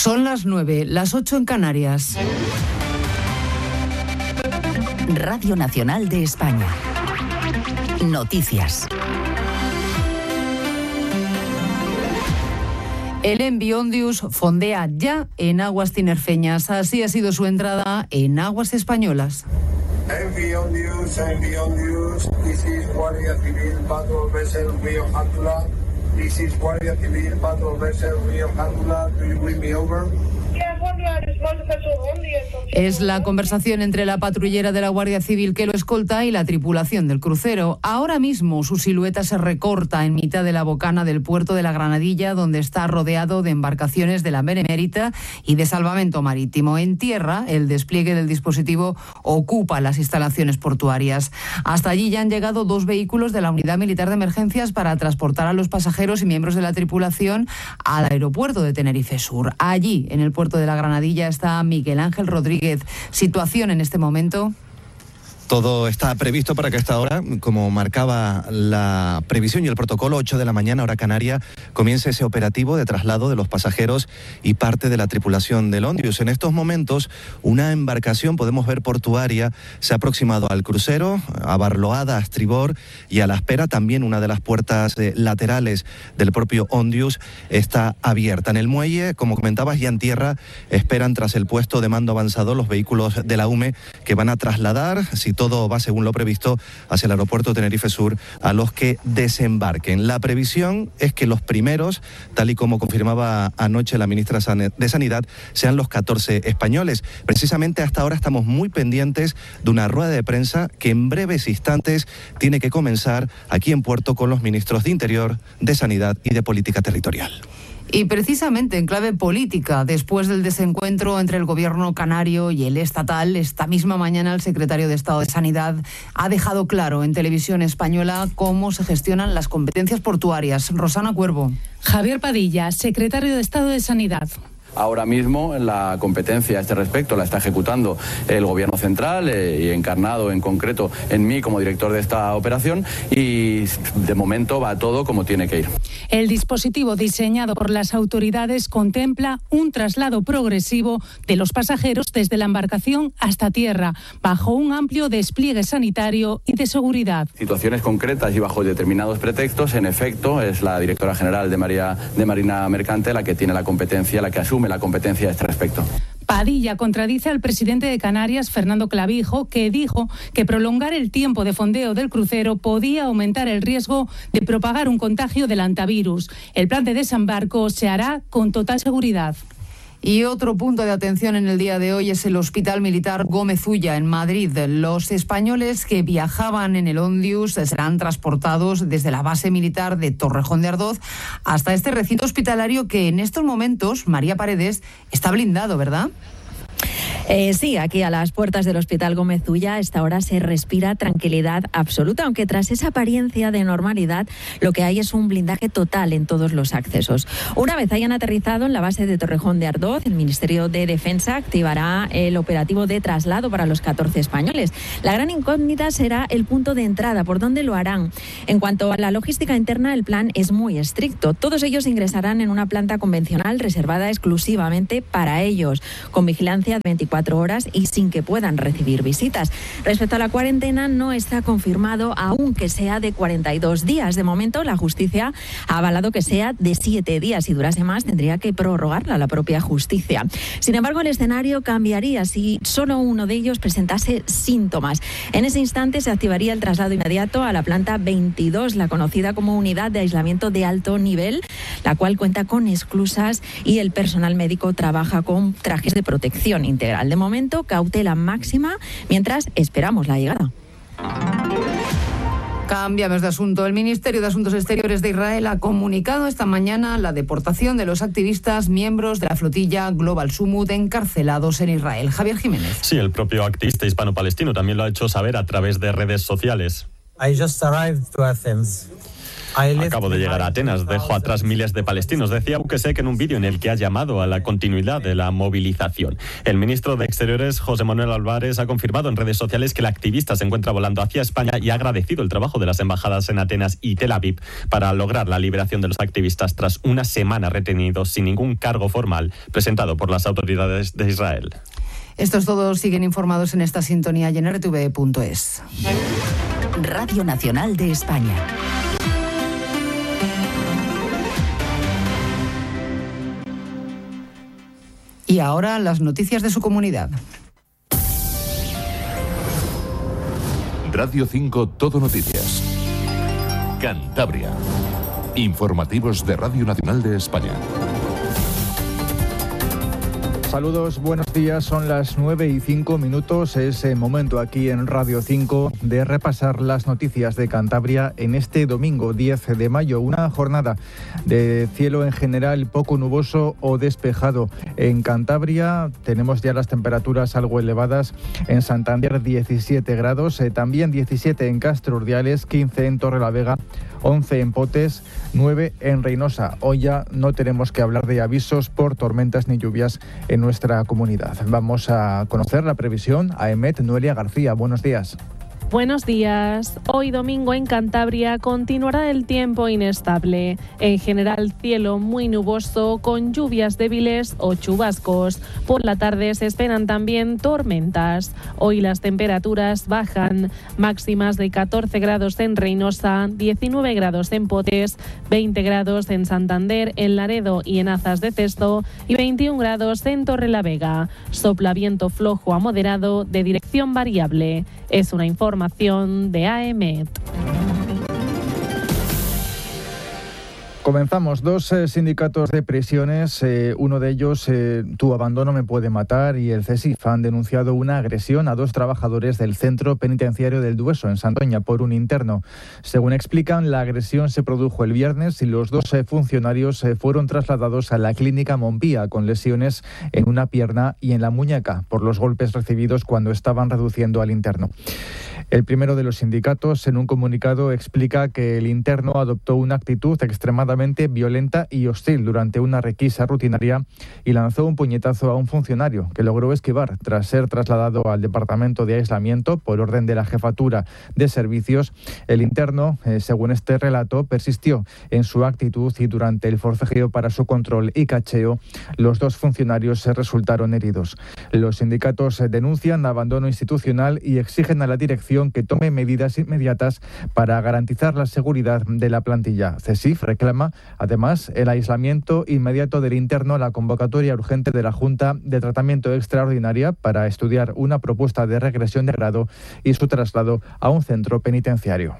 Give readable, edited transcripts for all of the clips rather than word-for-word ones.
Son las 9, las 8 en Canarias. Radio Nacional de España. Noticias. El Envi Ondius fondea ya en aguas tinerfeñas. Así ha sido su entrada en aguas españolas. Envi Ondius, this is Guardia Civil Patrol Vessel Rio Jántula. This is Guardia Civil Patrol Vessel Rio Jántula. Do you bring me over? Es la conversación entre la patrullera de la Guardia Civil que lo escolta y la tripulación del crucero. Ahora mismo su silueta se recorta en mitad de la bocana del puerto de la Granadilla, donde está rodeado de embarcaciones de la Benemérita y de salvamento marítimo. En tierra, el despliegue del dispositivo ocupa las instalaciones portuarias. Hasta allí ya han llegado 2 vehículos de la Unidad Militar de Emergencias para transportar a los pasajeros y miembros de la tripulación al aeropuerto de Tenerife Sur. Allí, en el puerto de la Granadilla, está Miguel Ángel Rodríguez. ¿Situación en este momento? Todo está previsto para que a esta hora, como marcaba la previsión y el protocolo, 8 de la mañana, hora canaria, comience ese operativo de traslado de los pasajeros y parte de la tripulación del Ondius. En estos momentos, una embarcación, podemos ver portuaria, se ha aproximado al crucero, abarloada a estribor y a la espera. También una de las puertas laterales del propio Ondius está abierta. En el muelle, como comentabas, ya en tierra, esperan tras el puesto de mando avanzado los vehículos de la UME que van a trasladar, si todo va según lo previsto, hacia el aeropuerto de Tenerife Sur a los que desembarquen. La previsión es que los primeros, tal y como confirmaba anoche la ministra de Sanidad, sean los 14 españoles. Precisamente hasta ahora estamos muy pendientes de una rueda de prensa que en breves instantes tiene que comenzar aquí en Puerto con los ministros de Interior, de Sanidad y de Política Territorial. Y precisamente en clave política, después del desencuentro entre el gobierno canario y el estatal, esta misma mañana el secretario de Estado de Sanidad ha dejado claro en televisión española cómo se gestionan las competencias portuarias. Rosana Cuervo. Javier Padilla, secretario de Estado de Sanidad. Ahora mismo la competencia a este respecto la está ejecutando el Gobierno central y encarnado en concreto en mí como director de esta operación, y de momento va todo como tiene que ir. El dispositivo diseñado por las autoridades contempla un traslado progresivo de los pasajeros desde la embarcación hasta tierra, bajo un amplio despliegue sanitario y de seguridad. Situaciones concretas y bajo determinados pretextos, en efecto, es la directora general de Marina Mercante la que tiene la competencia, la que asume la competencia a este respecto. Padilla contradice al presidente de Canarias, Fernando Clavijo, que dijo que prolongar el tiempo de fondeo del crucero podía aumentar el riesgo de propagar un contagio del hantavirus. El plan de desembarco se hará con total seguridad. Y otro punto de atención en el día de hoy es el Hospital Militar Gómez Ulla, en Madrid. Los españoles que viajaban en el Ondius serán transportados desde la base militar de Torrejón de Ardoz hasta este recinto hospitalario que en estos momentos, María Paredes, está blindado, ¿verdad? Sí, aquí a las puertas del Hospital Gómez Ulla a esta hora se respira tranquilidad absoluta, aunque tras esa apariencia de normalidad lo que hay es un blindaje total en todos los accesos. Una vez hayan aterrizado en la base de Torrejón de Ardoz, el Ministerio de Defensa activará el operativo de traslado para los 14 españoles. La gran incógnita será el punto de entrada, por dónde lo harán. En cuanto a la logística interna, el plan es muy estricto. Todos ellos ingresarán en una planta convencional reservada exclusivamente para ellos, con vigilancia de 24 horas y sin que puedan recibir visitas. Respecto a la cuarentena, no está confirmado aún que sea de 42 días. De momento, la justicia ha avalado que sea de 7 días. Si durase más, tendría que prorrogarla la propia justicia. Sin embargo, el escenario cambiaría si solo uno de ellos presentase síntomas. En ese instante se activaría el traslado inmediato a la planta 22, la conocida como unidad de aislamiento de alto nivel, la cual cuenta con esclusas y el personal médico trabaja con trajes de protección integral. De momento, cautela máxima mientras esperamos la llegada. Cambiamos de asunto. El Ministerio de Asuntos Exteriores de Israel ha comunicado esta mañana la deportación de los activistas miembros de la flotilla Global Summut encarcelados en Israel. Javier Jiménez. Sí, el propio activista hispano-palestino también lo ha hecho saber a través de redes sociales. I just arrived to Athens. Acabo de llegar a Atenas, dejo atrás miles de palestinos, decía Bukesek en un vídeo en el que ha llamado a la continuidad de la movilización. El ministro de Exteriores, José Manuel Álvarez, ha confirmado en redes sociales que el activista se encuentra volando hacia España y ha agradecido el trabajo de las embajadas en Atenas y Tel Aviv para lograr la liberación de los activistas tras una semana retenidos sin ningún cargo formal presentado por las autoridades de Israel. Estos todos siguen informados en esta sintonía y en rtv.es. Radio Nacional de España. Y ahora las noticias de su comunidad. Radio 5 Todo Noticias. Cantabria. Informativos de Radio Nacional de España. Saludos, buenos días, son las 9:05. Es el momento aquí en Radio 5 de repasar las noticias de Cantabria en este domingo 10 de mayo. Una jornada de cielo en general poco nuboso o despejado. En Cantabria tenemos ya las temperaturas algo elevadas. En Santander 17 grados, también 17 en Castro Urdiales, 15 en Torrelavega, 11 en Potes, 9 en Reynosa. Hoy ya no tenemos que hablar de avisos por tormentas ni lluvias en nuestra comunidad. Vamos a conocer la previsión. AEMET, Noelia García, buenos días. Buenos días. Hoy domingo en Cantabria continuará el tiempo inestable. En general, cielo muy nuboso con lluvias débiles o chubascos. Por la tarde se esperan también tormentas. Hoy las temperaturas bajan. Máximas de 14 grados en Reynosa, 19 grados en Potes, 20 grados en Santander, en Laredo y en Azas de Cesto y 21 grados en Torrelavega. Sopla viento flojo a moderado de dirección variable. Es una información de AEMET. Comenzamos. Dos sindicatos de prisiones, uno de ellos, Tu abandono me puede matar, y el CESIF han denunciado una agresión a dos trabajadores del centro penitenciario del Dueso, en Santoña, por un interno. Según explican, la agresión se produjo el viernes y los dos funcionarios fueron trasladados a la clínica Mompía con lesiones en una pierna y en la muñeca por los golpes recibidos cuando estaban reduciendo al interno. El primero de los sindicatos, en un comunicado, explica que el interno adoptó una actitud extremadamente violenta y hostil durante una requisa rutinaria y lanzó un puñetazo a un funcionario que logró esquivar tras ser trasladado al departamento de aislamiento por orden de la jefatura de servicios. El interno, según este relato, persistió en su actitud y durante el forcejeo para su control y cacheo, los dos funcionarios resultaron heridos. Los sindicatos denuncian abandono institucional y exigen a la dirección que tome medidas inmediatas para garantizar la seguridad de la plantilla. CESIF reclama, además, el aislamiento inmediato del interno, la convocatoria urgente de la Junta de Tratamiento Extraordinaria para estudiar una propuesta de regresión de grado y su traslado a un centro penitenciario.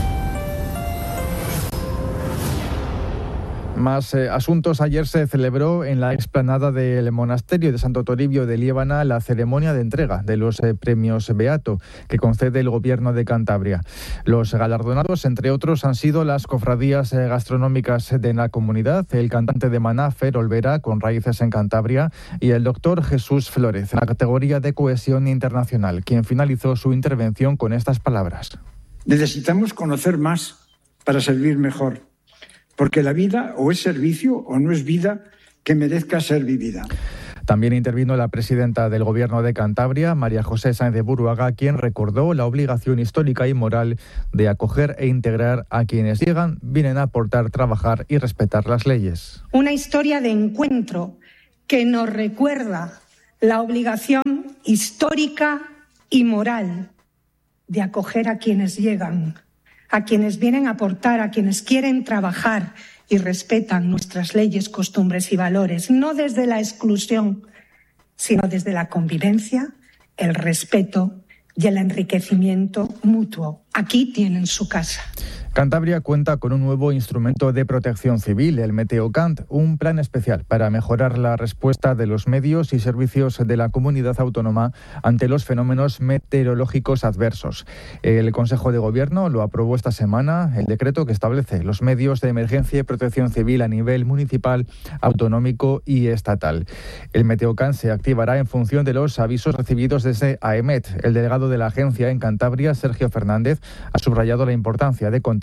Más asuntos. Ayer se celebró en la explanada del monasterio de Santo Toribio de Liébana la ceremonia de entrega de los premios Beato que concede el Gobierno de Cantabria. Los galardonados, entre otros, han sido las cofradías gastronómicas de la comunidad, el cantante de Maná, Fer Olvera, con raíces en Cantabria, y el doctor Jesús Flórez, en la categoría de cohesión internacional, quien finalizó su intervención con estas palabras. Necesitamos conocer más para servir mejor. Porque la vida o es servicio o no es vida que merezca ser vivida. También intervino la presidenta del Gobierno de Cantabria, María José Sáenz de Buruaga, quien recordó la obligación histórica y moral de acoger e integrar a quienes llegan, vienen a aportar, trabajar y respetar las leyes. Una historia de encuentro que nos recuerda la obligación histórica y moral de acoger a quienes llegan, a quienes vienen a aportar, a quienes quieren trabajar y respetan nuestras leyes, costumbres y valores, no desde la exclusión, sino desde la convivencia, el respeto y el enriquecimiento mutuo. Aquí tienen su casa. Cantabria cuenta con un nuevo instrumento de protección civil, el Meteocant, un plan especial para mejorar la respuesta de los medios y servicios de la comunidad autónoma ante los fenómenos meteorológicos adversos. El Consejo de Gobierno lo aprobó esta semana, el decreto que establece los medios de emergencia y protección civil a nivel municipal, autonómico y estatal. El Meteocant se activará en función de los avisos recibidos desde AEMET. El delegado de la agencia en Cantabria, Sergio Fernández, ha subrayado la importancia de contar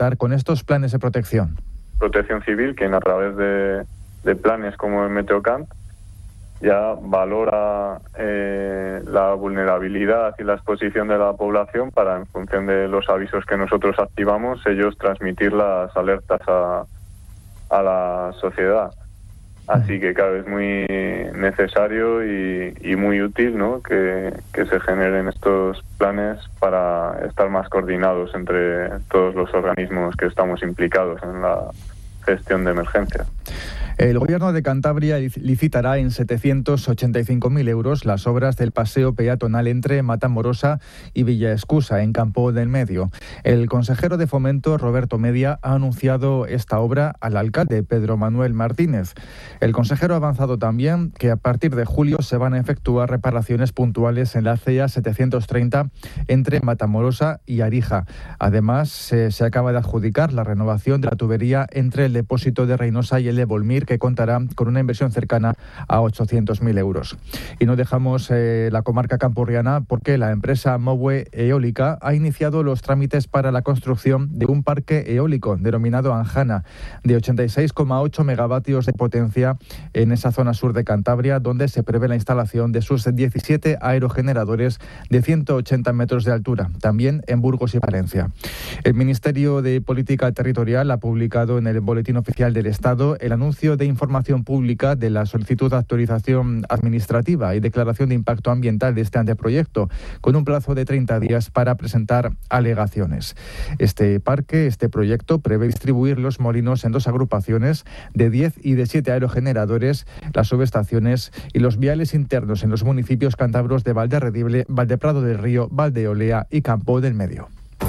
contar con estos planes de protección. Protección Civil, quien a través de planes como el Meteocamp ya valora la vulnerabilidad y la exposición de la población para, en función de los avisos que nosotros activamos, ellos transmitir las alertas a la sociedad. Así que, claro, es muy necesario y muy útil, ¿no?, que se generen estos planes para estar más coordinados entre todos los organismos que estamos implicados en la gestión de emergencias. El Gobierno de Cantabria licitará en 785.000 euros las obras del paseo peatonal entre Matamorosa y Villaescusa, en Campo del Medio. El consejero de Fomento, Roberto Media, ha anunciado esta obra al alcalde, Pedro Manuel Martínez. El consejero ha avanzado también que a partir de julio se van a efectuar reparaciones puntuales en la CEA 730 entre Matamorosa y Arija. Además, se acaba de adjudicar la renovación de la tubería entre el depósito de Reynosa y el de Volmir, que contará con una inversión cercana a 800.000 euros. Y no dejamos la comarca campurriana porque la empresa Mowe Eólica ha iniciado los trámites para la construcción de un parque eólico denominado Anjana, de 86,8 megavatios de potencia en esa zona sur de Cantabria, donde se prevé la instalación de sus 17 aerogeneradores de 180 metros de altura, también en Burgos y Valencia. El Ministerio de Política Territorial ha publicado en el Boletín Oficial del Estado el anuncio de información pública de la solicitud de autorización administrativa y declaración de impacto ambiental de este anteproyecto, con un plazo de 30 días para presentar alegaciones. Este proyecto prevé distribuir los molinos en 2 agrupaciones de 10 y de 7 aerogeneradores, las subestaciones y los viales internos en los municipios cántabros de Valderredible, Valdeprado del Río, Valdeolea y Campo del Medio.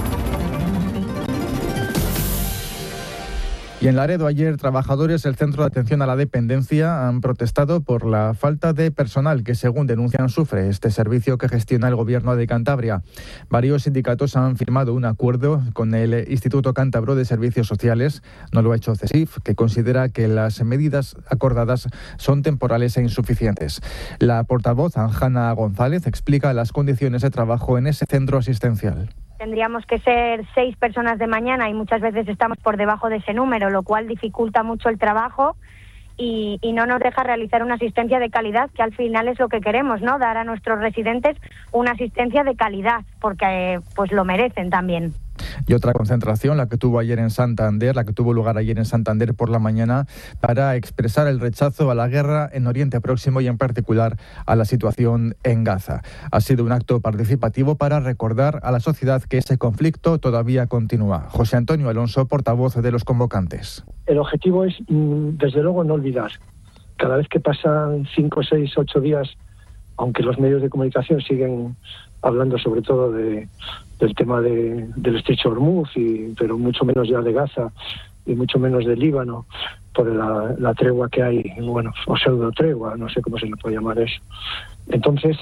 Y en Laredo ayer, trabajadores del Centro de Atención a la Dependencia han protestado por la falta de personal que, según denuncian, sufre este servicio que gestiona el Gobierno de Cantabria. Varios sindicatos han firmado un acuerdo con el Instituto Cántabro de Servicios Sociales, no lo ha hecho CESIF, que considera que las medidas acordadas son temporales e insuficientes. La portavoz, Anjana González, explica las condiciones de trabajo en ese centro asistencial. Tendríamos que ser 6 personas de mañana y muchas veces estamos por debajo de ese número, lo cual dificulta mucho el trabajo y no nos deja realizar una asistencia de calidad, que al final es lo que queremos, ¿no? Dar a nuestros residentes una asistencia de calidad, porque pues lo merecen también. Y otra concentración, la que tuvo lugar ayer en Santander por la mañana, para expresar el rechazo a la guerra en Oriente Próximo y en particular a la situación en Gaza. Ha sido un acto participativo para recordar a la sociedad que ese conflicto todavía continúa. José Antonio Alonso, portavoz de los convocantes. El objetivo es, desde luego, no olvidar. Cada vez que pasan 5, 6, 8 días, aunque los medios de comunicación siguen hablando sobre todo del tema del estrecho de Hormuz, pero mucho menos ya de Gaza y mucho menos del Líbano, por la tregua que hay, o pseudo tregua, no sé cómo se le puede llamar eso. Entonces,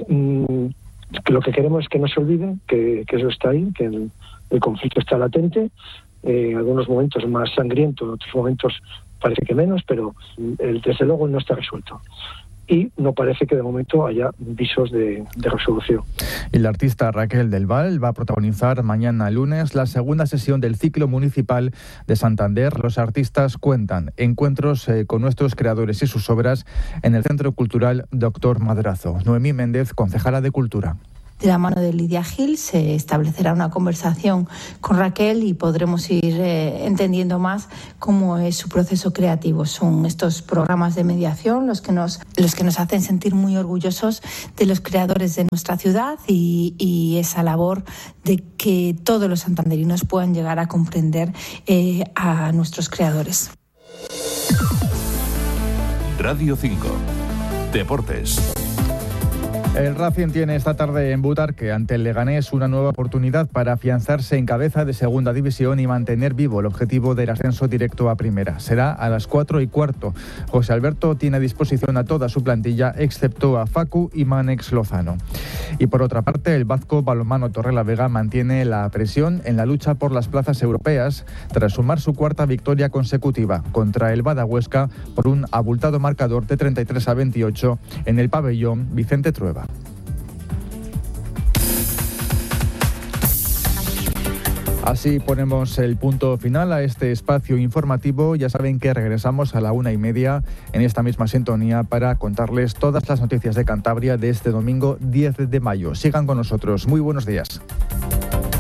lo que queremos es que no se olvide que eso está ahí, que el conflicto está latente, en algunos momentos más sangriento, en otros momentos parece que menos, pero desde luego no está resuelto. Y no parece que de momento haya visos de resolución. Y la artista Raquel del Val va a protagonizar mañana lunes la segunda sesión del ciclo municipal de Santander. Los artistas cuentan encuentros con nuestros creadores y sus obras en el Centro Cultural Doctor Madrazo. Noemí Méndez, concejala de Cultura. De la mano de Lidia Gil se establecerá una conversación con Raquel y podremos ir entendiendo más cómo es su proceso creativo. Son estos programas de mediación los que nos hacen sentir muy orgullosos de los creadores de nuestra ciudad y esa labor de que todos los santanderinos puedan llegar a comprender a nuestros creadores. Radio 5. Deportes. El Racing tiene esta tarde en Butarque ante el Leganés una nueva oportunidad para afianzarse en cabeza de segunda división y mantener vivo el objetivo del ascenso directo a primera. Será a las 4:15. José Alberto tiene a disposición a toda su plantilla excepto a Facu y Mánex Lozano. Y por otra parte, el Vasco Balonmano Torrelavega mantiene la presión en la lucha por las plazas europeas tras sumar su cuarta victoria consecutiva contra el Bada Huesca por un abultado marcador de 33-28 en el pabellón Vicente Trueba. Así ponemos el punto final a este espacio informativo. Ya saben que regresamos a la 1:30 en esta misma sintonía para contarles todas las noticias de Cantabria de este domingo 10 de mayo. Sigan con nosotros. Muy buenos días.